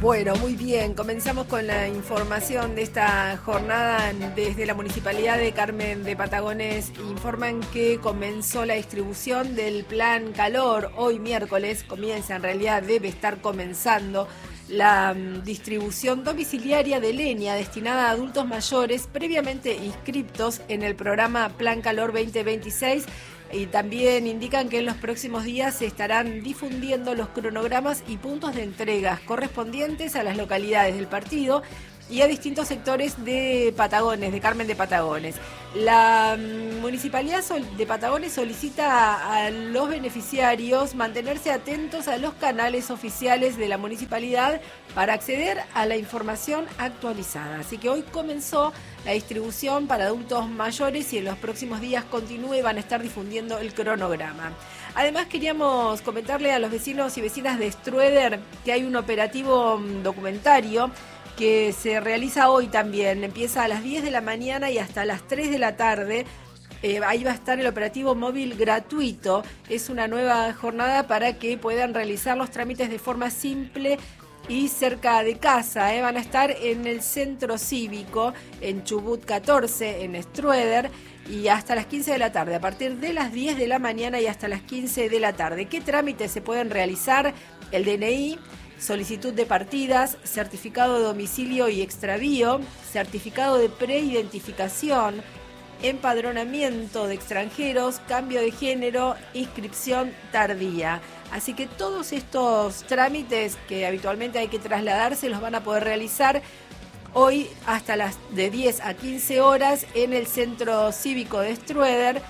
Bueno, muy bien. Comenzamos con la información de esta jornada. Desde la Municipalidad de Carmen de Patagones informan que comenzó la distribución del Plan Calor. Hoy miércoles comienza, en realidad debe estar comenzando la distribución domiciliaria de leña destinada a adultos mayores previamente inscriptos en el programa Plan Calor 2026. Y también indican que en los próximos días se estarán difundiendo los cronogramas y puntos de entregas correspondientes a las localidades del partido y a distintos sectores de Patagones, de Carmen de Patagones. La Municipalidad de Patagones solicita a los beneficiarios mantenerse atentos a los canales oficiales de la municipalidad para acceder a la información actualizada. Así que hoy comenzó la distribución para adultos mayores y en los próximos días continúe y van a estar difundiendo el cronograma. Además queríamos comentarle a los vecinos y vecinas de Strueder que hay un operativo documentario que se realiza hoy también. Empieza a las 10 de la mañana y hasta las 3 de la tarde. Ahí va a estar el operativo móvil gratuito. Es una nueva jornada para que puedan realizar los trámites de forma simple y cerca de casa. Van a estar en el centro cívico, en Chubut 14, en Strueder, y hasta las 15 de la tarde, a partir de las 10 de la mañana y hasta las 15 de la tarde. ¿Qué trámites se pueden realizar? El DNI, solicitud de partidas, certificado de domicilio y extravío, certificado de preidentificación, empadronamiento de extranjeros, cambio de género, inscripción tardía. Así que todos estos trámites que habitualmente hay que trasladarse los van a poder realizar hoy hasta las de 10 a 15 horas en el centro cívico de Strueder.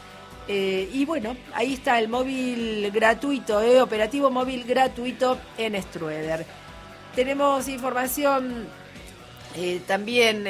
Y bueno, ahí está el móvil gratuito, operativo móvil gratuito en Strueder. Tenemos información también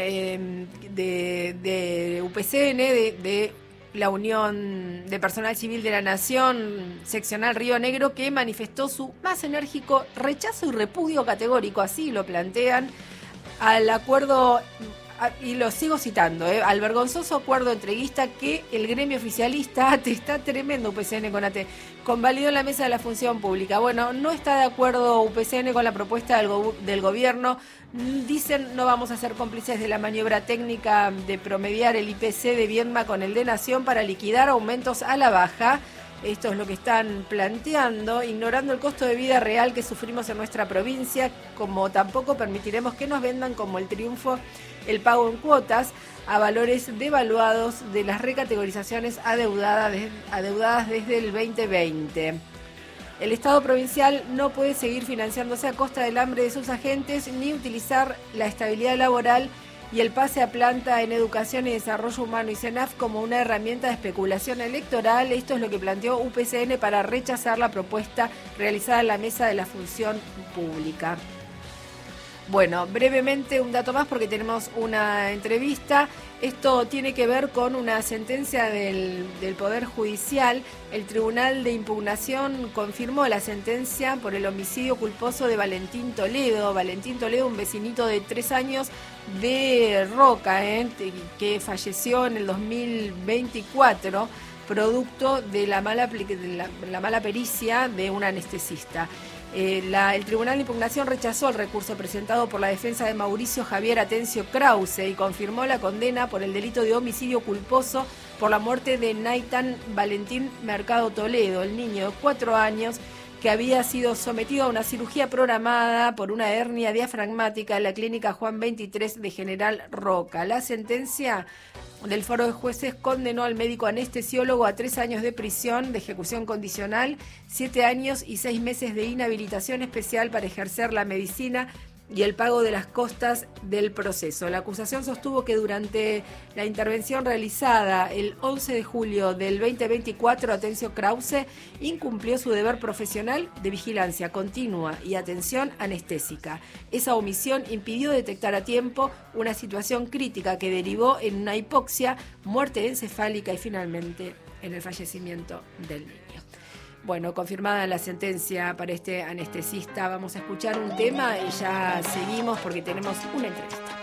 de UPCN, de la Unión de Personal Civil de la Nación, seccional Río Negro, que manifestó su más enérgico rechazo y repudio categórico, así lo plantean, al acuerdo. Y lo sigo citando, al vergonzoso acuerdo entreguista que el gremio oficialista, está tremendo UPCN con AT, convalidó en la mesa de la función pública. Bueno, no está de acuerdo UPCN con la propuesta del gobierno. Dicen no vamos a ser cómplices de la maniobra técnica de promediar el IPC de Viedma con el de Nación para liquidar aumentos a la baja. Esto es lo que están planteando, ignorando el costo de vida real que sufrimos en nuestra provincia, como tampoco permitiremos que nos vendan como el triunfo el pago en cuotas a valores devaluados de las recategorizaciones adeudadas desde el 2020. El Estado provincial no puede seguir financiándose a costa del hambre de sus agentes ni utilizar la estabilidad laboral y el pase a planta en Educación y Desarrollo Humano y CENAF como una herramienta de especulación electoral. Esto es lo que planteó UPCN para rechazar la propuesta realizada en la mesa de la función pública. Bueno, brevemente un dato más porque tenemos una entrevista. Esto tiene que ver con una sentencia del Poder Judicial. El Tribunal de Impugnación confirmó la sentencia por el homicidio culposo de Valentín Toledo. Valentín Toledo, un vecinito de 3 años de Roca, que falleció en el 2024, producto de la mala pericia de un anestesista. El Tribunal de Impugnación rechazó el recurso presentado por la defensa de Mauricio Javier Atencio Krause y confirmó la condena por el delito de homicidio culposo por la muerte de Naitan Valentín Mercado Toledo, el niño de 4 años que había sido sometido a una cirugía programada por una hernia diafragmática en la clínica Juan 23 de General Roca. La sentencia del Foro de Jueces condenó al médico anestesiólogo a 3 años de prisión de ejecución condicional, 7 años y 6 meses de inhabilitación especial para ejercer la medicina y el pago de las costas del proceso. La acusación sostuvo que durante la intervención realizada el 11 de julio del 2024, Atencio Krause incumplió su deber profesional de vigilancia continua y atención anestésica. Esa omisión impidió detectar a tiempo una situación crítica que derivó en una hipoxia, muerte encefálica y finalmente en el fallecimiento del niño. Bueno, confirmada la sentencia para este anestesista, vamos a escuchar un tema y ya seguimos porque tenemos una entrevista.